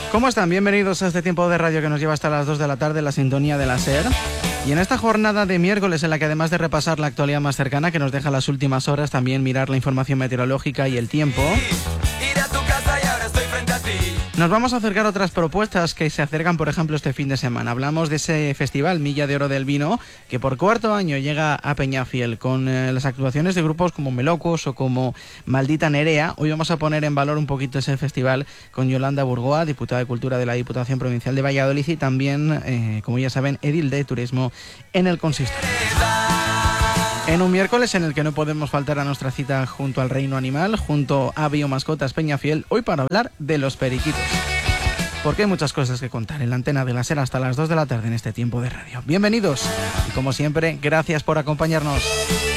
¿Cómo están? Bienvenidos a este tiempo de radio que nos lleva hasta las 2 de la tarde en la sintonía de la SER. Y en esta jornada de miércoles en la que además de repasar la actualidad más cercana que nos deja las últimas horas, también mirar la información meteorológica y el tiempo, nos vamos a acercar a otras propuestas que se acercan, por ejemplo, este fin de semana. Hablamos de ese festival Milla de Oro del Vino, que por cuarto año llega a Peñafiel, con las actuaciones de grupos como Melocos o como Maldita Nerea. Hoy vamos a poner en valor un poquito ese festival con Yolanda Burgoa, diputada de Cultura de la Diputación Provincial de Valladolid, y también, como ya saben, edil de Turismo en el Consistorio. En un miércoles en el que no podemos faltar a nuestra cita junto al Reino Animal, junto a Biomascotas Peñafiel, hoy para hablar de los periquitos. Porque hay muchas cosas que contar en la antena de la SER hasta las 2 de la tarde en este tiempo de radio. Bienvenidos y como siempre, gracias por acompañarnos.